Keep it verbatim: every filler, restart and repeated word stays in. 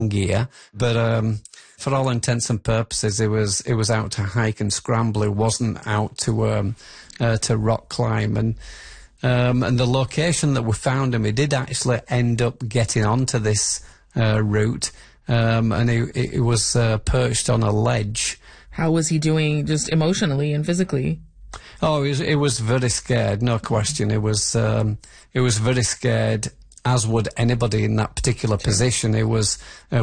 gear, but um, for all intents and purposes, it was it was out to hike and scramble. It wasn't out to um, uh, to rock climb, and um, and the location that we found him, he did actually end up getting onto this uh, route, um, and he, he was uh, perched on a ledge. How was he doing, just emotionally and physically? Oh, he was, he was very scared, no question. It was um, it was very scared, as would anybody in that particular position. It was uh,